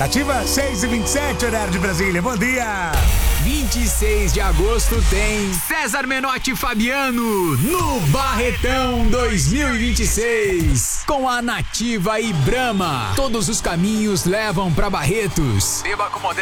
Ativa 6h27, horário de Brasília. Bom dia! 26 de agosto tem César Menotti e Fabiano no Barretão 2026 com a Nativa e Brahma. Todos os caminhos levam pra Barretos. Beba com moderação.